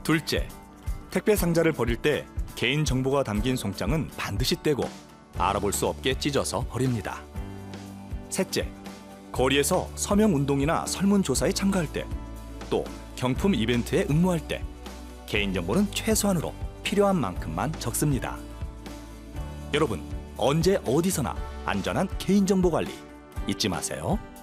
둘째, 택배 상자를 버릴 때 개인정보가 담긴 송장은 반드시 떼고 알아볼 수 없게 찢어서 버립니다. 셋째, 거리에서 서명운동이나 설문조사에 참가할 때, 또 경품 이벤트에 응모할 때 개인정보는 최소한으로 필요한 만큼만 적습니다. 여러분, 언제 어디서나 안전한 개인정보 관리 잊지 마세요.